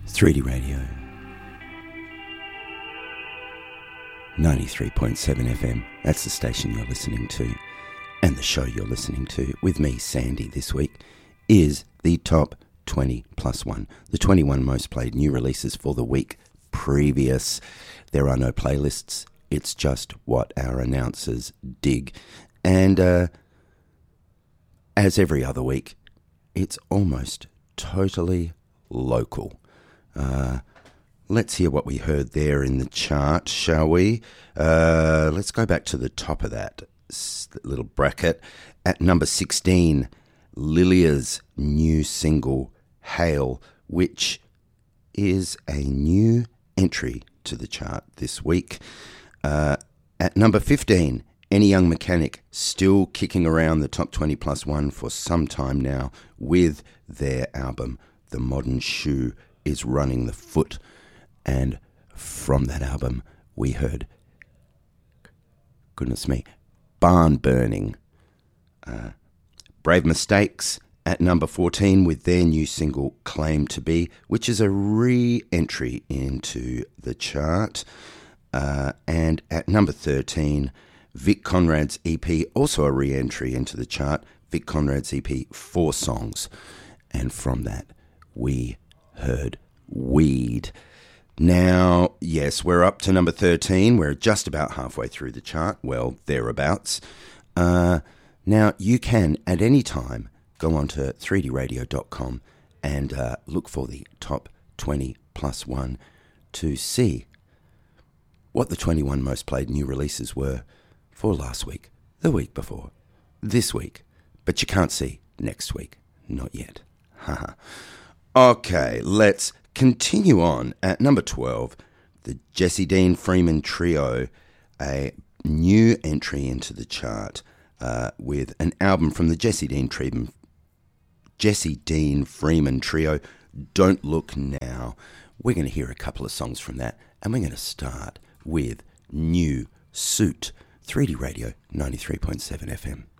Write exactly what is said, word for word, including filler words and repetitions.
three D Radio, ninety-three point seven F M, that's the station you're listening to, and the show you're listening to, with me, Sandy, this week, is the top twenty plus one, the twenty-one most played new releases for the week previous. There are no playlists, it's just what our announcers dig, and uh, as every other week, it's almost totally local. Uh, let's hear what we heard there in the chart, shall we? Uh, let's go back to the top of that little bracket. At number sixteen, Lilia's new single, Hail, which is a new entry to the chart this week. Uh, at number fifteen, Any Young Mechanic, still kicking around the top twenty plus one for some time now with their album, The Modern Shoe is Running the Foot. And from that album, we heard, goodness me, Barn Burning. Uh, Brave Mistakes at number fourteen with their new single, Claim to Be, which is a re-entry into the chart. Uh, and at number thirteen, Vic Conrad's E P, also a re-entry into the chart. Vic Conrad's E P, Four Songs. And from that, we heard Weed. Now, yes, we're up to number thirteen. We're just about halfway through the chart. Well, thereabouts. Uh, now, you can, at any time, go on to three d radio dot com and uh, look for the top twenty plus one to see what the twenty-one most played new releases were for last week, the week before, this week. But you can't see next week. Not yet. Haha. Okay, let's continue on. At number twelve, the Jesse Dean Freeman Trio, a new entry into the chart uh, with an album from the Jesse Dean Freeman, Jesse Dean Freeman Trio, Don't Look Now. We're going to hear a couple of songs from that, and we're going to start with New Suit. three D Radio, ninety-three point seven F M.